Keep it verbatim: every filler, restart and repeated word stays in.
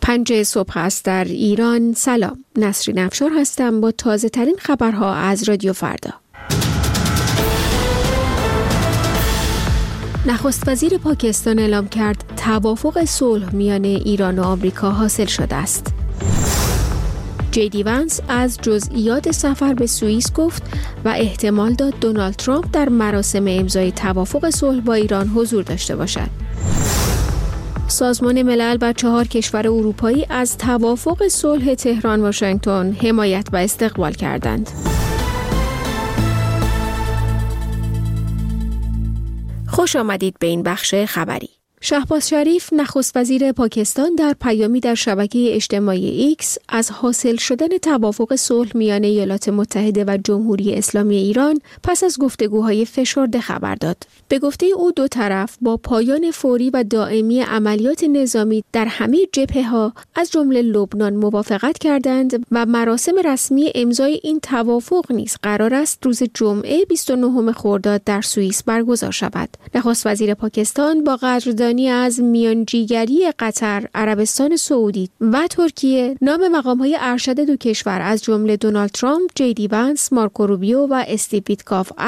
پنج صبح است در ایران. سلام، نسرین افشار هستم با تازه ترین خبرها از رادیو فردا. نخست وزیر پاکستان اعلام کرد توافق صلح میان ایران و آمریکا حاصل شده است. جی دی ونس از جزئیات سفر به سوئیس گفت و احتمال داد دونالد ترامپ در مراسم امضای توافق صلح با ایران حضور داشته باشد. سازمان ملل و چهار کشور اروپایی از توافق صلح تهران واشنگتن حمایت و استقبال کردند. خوش آمدید به این بخش خبری. شهباز شریف نخست وزیر پاکستان در پیامی در شبکه اجتماعی ایکس از حاصل شدن توافق صلح میان ایالات متحده و جمهوری اسلامی ایران پس از گفتگوهای فشرده خبر داد. به گفته او دو طرف با پایان فوری و دائمی عملیات نظامی در همه جبهه‌ها از جمله لبنان موافقت کردند و مراسم رسمی امضای این توافق نیز قرار است روز جمعه بیست و نهم خرداد در سوئیس برگزار شود. نخست وزیر پاکستان با قدردانی از میانجیگری قطر، عربستان سعودی و ترکیه نام مقام‌های ارشد دو کشور از جمله دونالد ترامپ، جی دی ونس، مارکو روبیو و استیو ویتکاف